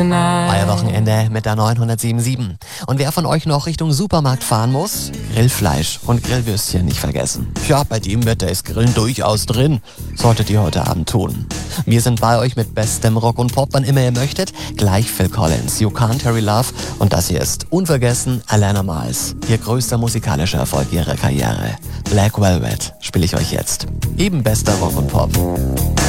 Euer Wochenende mit der 907.7. Und wer von euch noch Richtung Supermarkt fahren muss? Grillfleisch und Grillwürstchen nicht vergessen. Ja, bei dem Wetter ist Grillen durchaus drin. Solltet ihr heute Abend tun. Wir sind bei euch mit bestem Rock und Pop, wann immer ihr möchtet. Gleich Phil Collins, You Can't Hurry Love. Und das hier ist unvergessen Alana Miles. Ihr größter musikalischer Erfolg ihrer Karriere. Black Velvet spiele ich euch jetzt. Eben bester Rock und Pop.